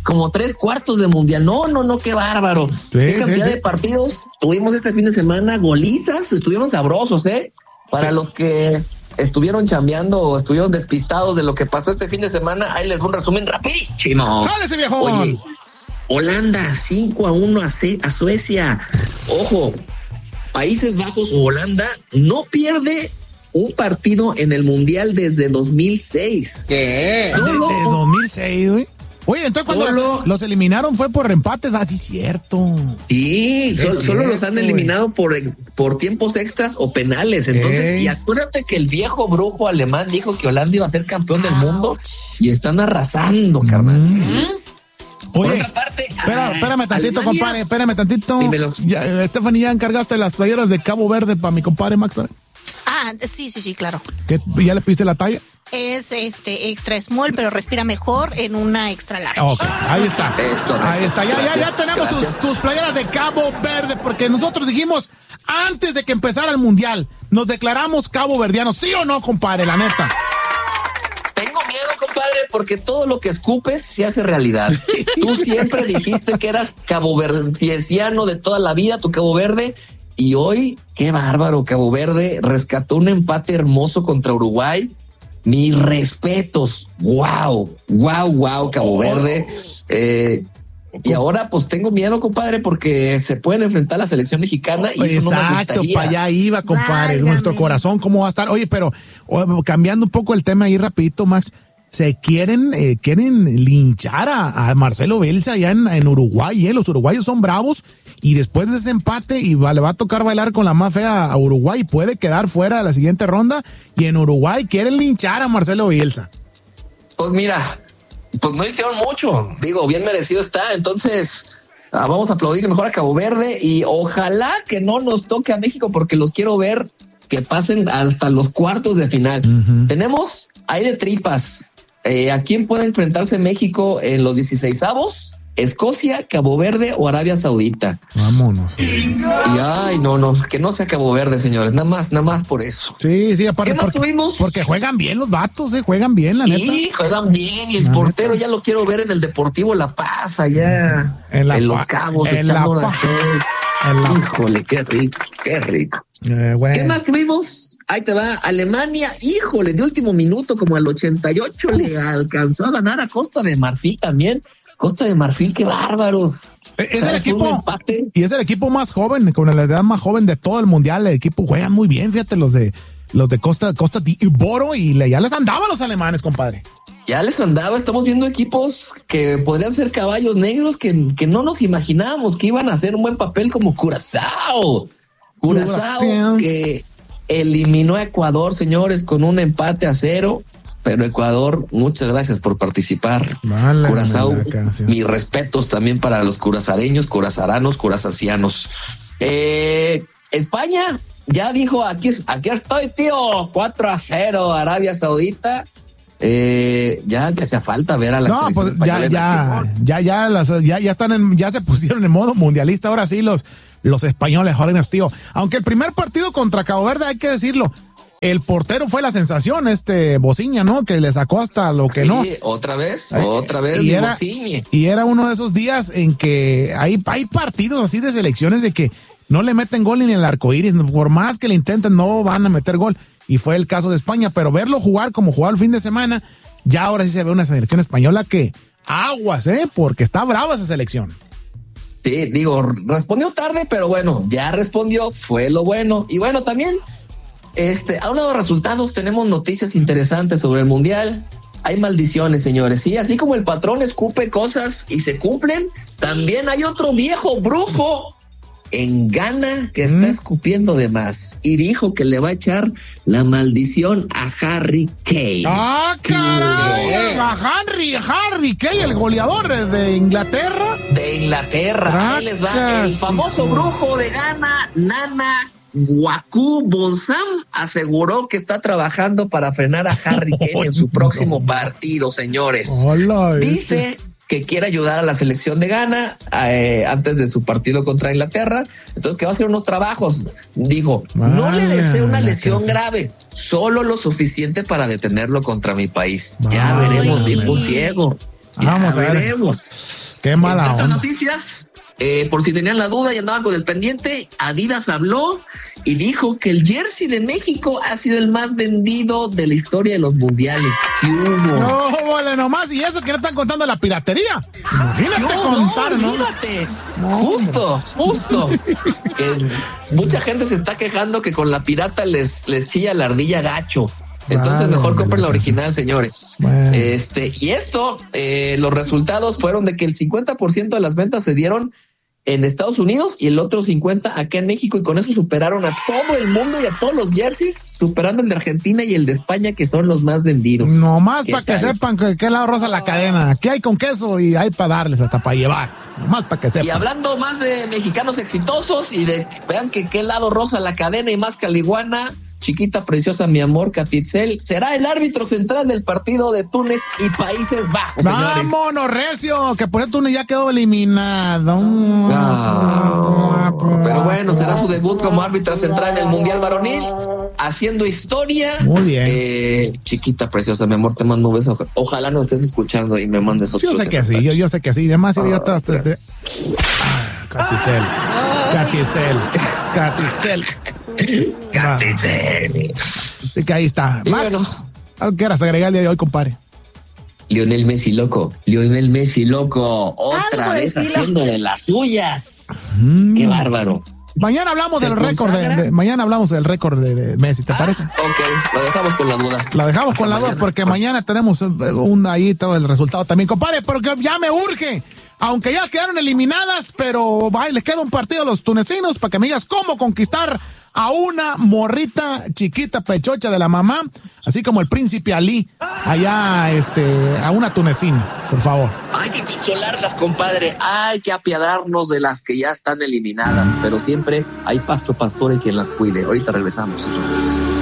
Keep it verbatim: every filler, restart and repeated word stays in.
como tres cuartos de mundial. No, no, no, qué bárbaro. Sí, qué cantidad sí, sí. de partidos tuvimos este fin de semana, golizas, estuvieron sabrosos, ¿eh? Para sí. los que estuvieron chambeando o estuvieron despistados de lo que pasó este fin de semana, ahí les doy un resumen rapidísimo. ¡Sálese, viejo! Oye, Holanda, cinco a uno a, C- a Suecia. Ojo, Países Bajos o Holanda no pierde un partido en el Mundial desde dos mil seis. ¿Qué? Desde dos mil seis, güey. Oye, entonces cuando los, los eliminaron fue por empates, va, sí, cierto. Sí, es solo, cierto, solo los han eliminado por, por tiempos extras o penales. Entonces, Ey. y acuérdate que el viejo brujo alemán dijo que Holanda iba a ser campeón del mundo y están arrasando, mm. carnal. ¿Mm? Oye, por otra parte, espera, espérame tantito, Alemania, compadre, espérame tantito. Ya, Stephanie, ya encargaste las playeras de Cabo Verde para mi compadre Max. ¿sabes? Ah, sí, sí, sí, claro. ¿Qué, ¿Ya le pediste la talla? Es este extra small, pero respira mejor en una extra large. Okay, ahí está. Esto, ahí está. Ya, gracias, ya, ya tenemos tus, tus playeras de Cabo Verde, porque nosotros dijimos antes de que empezara el mundial, nos declaramos cabo verdianos, ¿sí o no, compadre? La neta. Tengo miedo, compadre, porque todo lo que escupes se hace realidad. Tú siempre dijiste que eras caboverdiano de toda la vida, tu Cabo Verde. Y hoy, qué bárbaro, Cabo Verde rescató un empate hermoso contra Uruguay. Mis respetos. Wow, wow, wow, Cabo Verde. Eh, y ahora, pues tengo miedo, compadre, porque se pueden enfrentar a la selección mexicana. Y exacto, no para allá iba, compadre. Válgame. Nuestro corazón, ¿cómo va a estar? Oye, pero oh, cambiando un poco el tema ahí rapidito, Max. Se quieren, eh, quieren linchar a, a Marcelo Bielsa allá en, en Uruguay, ¿eh? Los uruguayos son bravos y después de ese empate y va, le va a tocar bailar con la más fea a Uruguay, puede quedar fuera de la siguiente ronda y en Uruguay quieren linchar a Marcelo Bielsa. Pues mira, pues no hicieron mucho, digo, bien merecido está, entonces ah, vamos a aplaudir mejor a Cabo Verde y ojalá que no nos toque a México porque los quiero ver que pasen hasta los cuartos de final. Uh-huh. Tenemos ahí de tripas. Eh, ¿A quién puede enfrentarse México en los dieciseisavos? ¿Escocia, Cabo Verde o Arabia Saudita? Vámonos. Y ay, no, no, que no sea Cabo Verde, señores, nada más, nada más por eso. Sí, sí, aparte ¿Qué más porque, tuvimos? Porque juegan bien los vatos, eh, juegan bien, la sí, neta. Sí, juegan bien y el la portero neta. Ya lo quiero ver en el Deportivo La Paz, allá en, la en Los Cabos, en echando la Paz. La... Híjole, qué rico, qué rico. Eh, bueno. ¿Qué más tuvimos? Ahí te va, Alemania, híjole, de último minuto, como al ochenta y ocho, Uf. le alcanzó a ganar a Costa de Marfil también. Costa de Marfil, qué bárbaros. Es el equipo, y es el equipo más joven, con la edad más joven de todo el mundial. El equipo juegan muy bien, fíjate, los de los de Costa, Costa y Boro, y le, ya les andaban los alemanes, compadre. Ya les andaba, estamos viendo equipos que podrían ser caballos negros que, que no nos imaginábamos que iban a hacer un buen papel como Curazao. Curazao que eliminó a Ecuador, señores, con un empate a cero. Pero Ecuador, muchas gracias por participar. Vale, Curazao, mis respetos también para los curazareños, curazaranos, curazacianos. Eh, España ya dijo, aquí, aquí estoy, tío, cuatro a cero, Arabia Saudita. Eh, ya ya hacía falta ver a la no pues ya ya ya ya las ya ya están en, ya se pusieron en modo mundialista ahora sí los los españoles, jóvenes, tío. Aunque el primer partido contra Cabo Verde, hay que decirlo, el portero fue la sensación, este Bociña, ¿no? Que le sacó hasta lo que sí, no. Otra vez, eh, otra vez. Y era, y era uno de esos días en que hay, hay partidos así de selecciones de que no le meten gol ni en el arcoíris, por más que le intenten, no van a meter gol. Y fue el caso de España, pero verlo jugar como jugaba el fin de semana, ya ahora sí se ve una selección española que aguas, ¿eh? Porque está brava esa selección. Sí, digo, respondió tarde, pero bueno, ya respondió, fue lo bueno. Y bueno, también, este, a uno de los resultados tenemos noticias interesantes sobre el Mundial. Hay maldiciones, señores, sí, así como el patrón escupe cosas y se cumplen, también hay otro viejo brujo en Ghana que está escupiendo de más y dijo que le va a echar la maldición a Harry Kane. ¡Ah, caray! A Henry, Harry Kane, el goleador de Inglaterra. De Inglaterra. Ahí les va el famoso brujo de Ghana, Nana Waku Bonsam, aseguró que está trabajando para frenar a Harry Kane en su próximo partido, señores. Hola, dice que quiere ayudar a la selección de Ghana eh, antes de su partido contra Inglaterra, entonces que va a hacer unos trabajos. Dijo, vale, no le deseo una lesión casa. grave, solo lo suficiente para detenerlo contra mi país. Vale, ya veremos, dijo un ciego. Vamos ya a ver. veremos. Qué mala en onda. otras noticias, eh, por si tenían la duda y andaban con el pendiente, Adidas habló y dijo que el jersey de México ha sido el más vendido de la historia de los mundiales. ¿Qué hubo? No, vale, nomás. Y eso que no están contando la piratería. Imagínate No, contar, no, ¿no? Fíjate, No, justo, justo. Que mucha gente se está quejando que con la pirata les, les chilla la ardilla gacho. Entonces Vale, mejor compren la vale. original, señores. Bueno. Este, y esto, eh, los resultados fueron de que el cincuenta por ciento de las ventas se dieron en Estados Unidos y el otro cincuenta por ciento acá en México, y con eso superaron a todo el mundo y a todos los jerseys, superando el de Argentina y el de España, que son los más vendidos. Nomás ¿Qué para que tal? sepan que qué lado rosa la cadena. Aquí hay con queso y hay para darles hasta para llevar. Nomás para que sepan. Y hablando más de mexicanos exitosos y de vean que qué lado rosa la cadena y más caliguana, chiquita preciosa, mi amor, Catitzel, será el árbitro central del partido de Túnez y Países Bajos, señores. Vámonos, recio, que por eso Túnez ya quedó eliminado. Ah, pero bueno, será su debut como árbitra central en el Mundial Varonil, haciendo historia. Muy bien. Eh, chiquita preciosa, mi amor, te mando un beso. Ojalá nos estés escuchando y me mandes otro. Yo sé que sí, yo, yo sé que sí. Además, yo te... te, te ah, Catitzel, Catitzel, Catitzel. Catitzel. Así que ahí está. Y Max, bueno. ¿algo quieras agregar el día de hoy, compadre? Lionel Messi loco, Lionel Messi loco, otra Algo vez estilo. haciendo de las suyas. Mm. Qué bárbaro. Mañana hablamos ¿Se del récord de, consagra? de- mañana hablamos del récord de, de Messi, ¿te parece? Ok, lo dejamos con la duda. La dejamos con Hasta la duda mañana. porque mañana tenemos eh, un ahí todo el resultado también, compadre, porque ya me urge. Aunque ya quedaron eliminadas, pero ay, les queda un partido a los tunecinos para que me digas cómo conquistar a una morrita chiquita pechocha de la mamá, así como el príncipe Ali, allá este, a una tunecina, por favor. Hay que consolarlas, compadre. Hay que apiadarnos de las que ya están eliminadas, pero siempre hay pasto pastore quien las cuide. Ahorita regresamos, señores.